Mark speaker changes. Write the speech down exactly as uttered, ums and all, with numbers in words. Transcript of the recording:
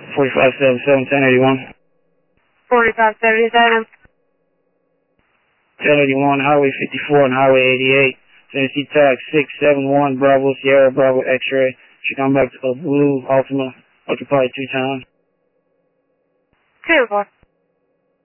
Speaker 1: forty-five seventy-seven, ten eighty-one.
Speaker 2: forty-five seventy-seven.
Speaker 1: ten eighty-one, Highway fifty-four and Highway eighty-eight. Tennessee Tag six seven one, Bravo, Sierra, Bravo, X-Ray. Should come back to a blue Altima, occupied two times.
Speaker 2: two four.